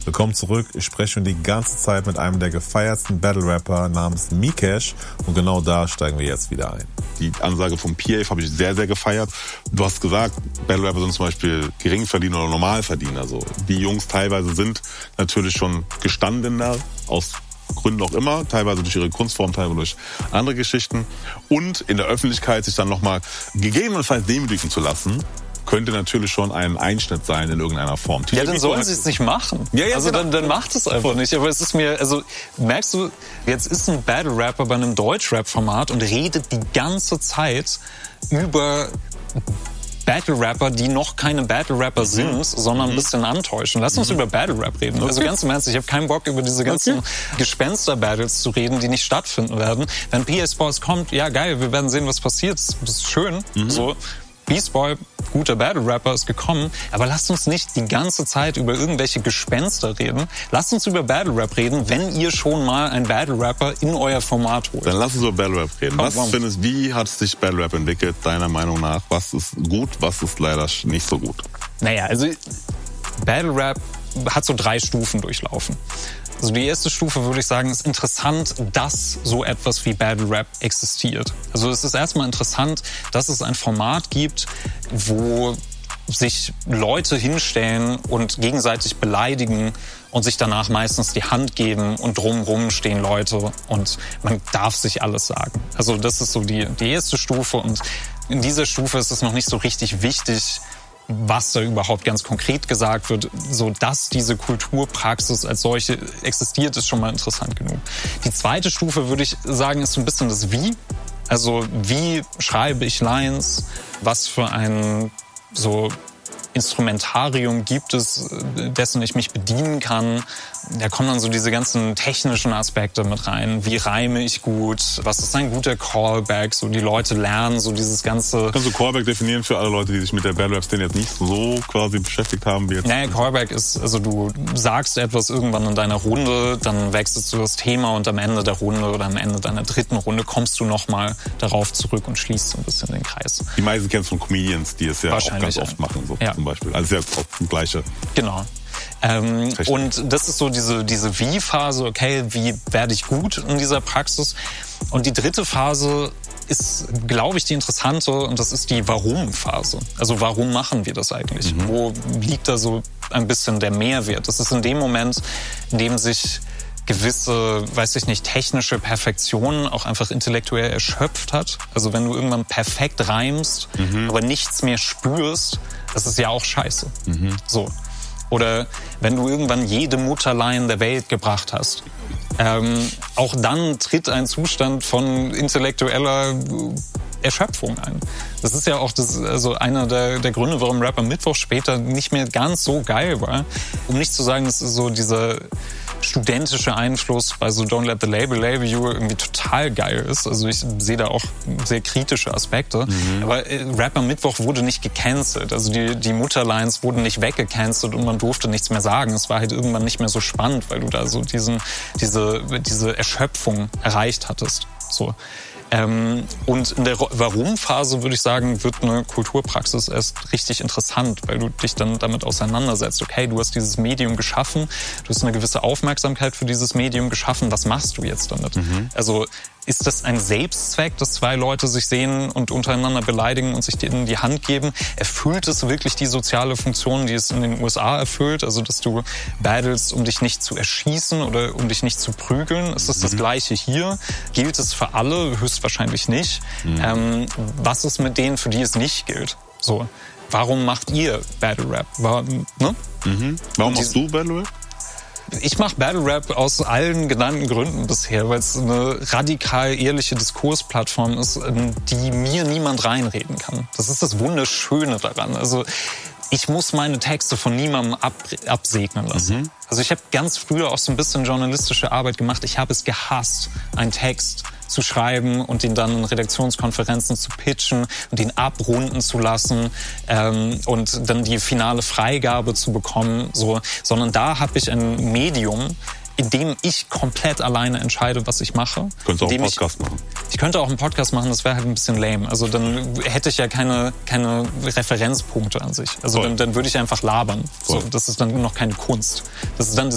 Willkommen zurück. Ich spreche schon die ganze Zeit mit einem der gefeiertsten Battle-Rapper namens Mikesh und genau da steigen wir jetzt wieder ein. Die Ansage vom PF habe ich sehr, sehr gefeiert. Du hast gesagt, Battle-Rapper sind zum Beispiel Geringverdiener oder Normalverdiener. So. Die Jungs teilweise sind natürlich schon gestandener, aus Gründen auch immer, teilweise durch ihre Kunstform, teilweise durch andere Geschichten. Und in der Öffentlichkeit sich dann nochmal gegebenenfalls demütigen zu lassen, könnte natürlich schon ein Einschnitt sein in irgendeiner Form. Ja, dann sollen sie es nicht machen. Ja, also genau. dann macht es einfach nicht. Aber es ist mir, also merkst du, jetzt ist ein Battle-Rapper bei einem Deutsch-Rap-Format und redet die ganze Zeit über Battle-Rapper, die noch keine Battle-Rapper sind, sondern ein bisschen antäuschen. Lass uns über Battle-Rap reden. Also ganz im Ernst, ich habe keinen Bock, über diese ganzen Gespenster-Battles zu reden, die nicht stattfinden werden. Wenn PS Boys kommt, ja geil, wir werden sehen, was passiert. Das ist schön. So. Beast Boy, guter Battle-Rapper, ist gekommen. Aber lasst uns nicht die ganze Zeit über irgendwelche Gespenster reden. Lasst uns über Battle-Rap reden, wenn ihr schon mal einen Battle-Rapper in euer Format holt. Dann lass uns über Battle-Rap reden. Wie hat sich Battle-Rap entwickelt, deiner Meinung nach? Was ist gut, was ist leider nicht so gut? Naja, also Battle-Rap hat so 3 Stufen durchlaufen. Also die erste Stufe, würde ich sagen, ist interessant, dass so etwas wie Battle Rap existiert. Also es ist erstmal interessant, dass es ein Format gibt, wo sich Leute hinstellen und gegenseitig beleidigen und sich danach meistens die Hand geben und drumherum stehen Leute und man darf sich alles sagen. Also das ist so die erste Stufe und in dieser Stufe ist es noch nicht so richtig wichtig, was da überhaupt ganz konkret gesagt wird, so dass diese Kulturpraxis als solche existiert, ist schon mal interessant genug. Die zweite Stufe, würde ich sagen, ist so ein bisschen das Wie. Also wie schreibe ich Lines, was für ein so Instrumentarium gibt es, dessen ich mich bedienen kann. Da kommen dann so diese ganzen technischen Aspekte mit rein. Wie reime ich gut? Was ist ein guter Callback? So die Leute lernen so dieses ganze... Kannst du Callback definieren für alle Leute, die sich mit der Battle-Rap-Szene jetzt nicht so quasi beschäftigt haben wie jetzt? Naja, Callback ist, also du sagst etwas irgendwann in deiner Runde, dann wechselst du das Thema und am Ende der Runde oder am Ende deiner dritten Runde kommst du nochmal darauf zurück und schließt so ein bisschen den Kreis. Die meisten kennst du von Comedians, die es ja auch ganz oft machen, so zum Beispiel. Also ja auch das Gleiche. Genau. Und das ist so diese Wie-Phase, okay, wie werde ich gut in dieser Praxis? Und die dritte Phase ist, glaube ich, die interessante und das ist die Warum-Phase. Also warum machen wir das eigentlich? Wo liegt da so ein bisschen der Mehrwert? Das ist in dem Moment, in dem sich gewisse, weiß ich nicht, technische Perfektion auch einfach intellektuell erschöpft hat. Also wenn du irgendwann perfekt reimst, aber nichts mehr spürst, das ist ja auch scheiße. So. Oder wenn du irgendwann jede Mutterline der Welt gebracht hast. Auch dann tritt ein Zustand von intellektueller Erschöpfung ein. Das ist ja auch also einer der Gründe, warum Rap am Mittwoch später nicht mehr ganz so geil war. Um nicht zu sagen, dass so dieser studentische Einfluss bei so Don't Let the Label You irgendwie total geil ist. Also ich sehe da auch sehr kritische Aspekte. Aber Rap am Mittwoch wurde nicht gecancelt. Also die Mutterlines wurden nicht weggecancelt und man durfte nichts mehr sagen. Es war halt irgendwann nicht mehr so spannend, weil du da so diese Erschöpfung erreicht hattest. So. Und in der Warum-Phase, würde ich sagen, wird eine Kulturpraxis erst richtig interessant, weil du dich dann damit auseinandersetzt. Okay, du hast dieses Medium geschaffen, du hast eine gewisse Aufmerksamkeit für dieses Medium geschaffen, was machst du jetzt damit? Also ist das ein Selbstzweck, dass 2 Leute sich sehen und untereinander beleidigen und sich in die Hand geben? Erfüllt es wirklich die soziale Funktion, die es in den USA erfüllt? Also, dass du battles, um dich nicht zu erschießen oder um dich nicht zu prügeln? Ist das Gleiche hier? Gilt es für alle? Höchstwahrscheinlich nicht. Was ist mit denen, für die es nicht gilt? So. Warum macht ihr Battle Rap? Warum machst du Battle Rap? Ich mache Battle Rap aus allen genannten Gründen bisher, weil es eine radikal ehrliche Diskursplattform ist, in die mir niemand reinreden kann. Das ist das Wunderschöne daran. Also ich muss meine Texte von niemandem absegnen lassen. Also ich habe ganz früher auch so ein bisschen journalistische Arbeit gemacht. Ich habe es gehasst, einen Text zu schreiben und ihn dann in Redaktionskonferenzen zu pitchen und ihn abrunden zu lassen und dann die finale Freigabe zu bekommen. So. Sondern da habe ich ein Medium, in dem ich komplett alleine entscheide, was ich mache. Könntest du auch einen Podcast machen? Ich könnte auch einen Podcast machen, das wäre halt ein bisschen lame. Also dann hätte ich ja keine Referenzpunkte an sich. Also dann würde ich einfach labern. So, das ist dann noch keine Kunst. Das ist dann